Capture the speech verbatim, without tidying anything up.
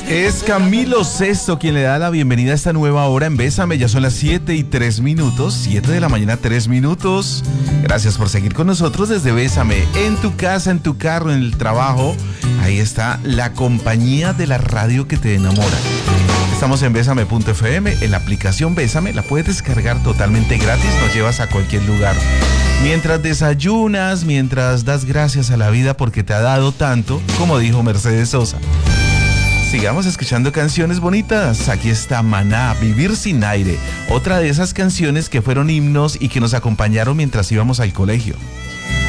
Es Camilo Sesto quien le da la bienvenida a esta nueva hora en Bésame. Ya son las siete y tres minutos, siete de la mañana, tres minutos. Gracias por seguir con nosotros desde Bésame. En tu casa, en tu carro, en el trabajo. Ahí está la compañía de la radio que te enamora. Estamos en Bésame punto efe eme, en la aplicación Bésame. La puedes descargar totalmente gratis, nos llevas a cualquier lugar. Mientras desayunas, mientras das gracias a la vida porque te ha dado tanto, como dijo Mercedes Sosa. Sigamos escuchando canciones bonitas. Aquí está Maná, Vivir sin aire. Otra de esas canciones que fueron himnos y que nos acompañaron mientras íbamos al colegio.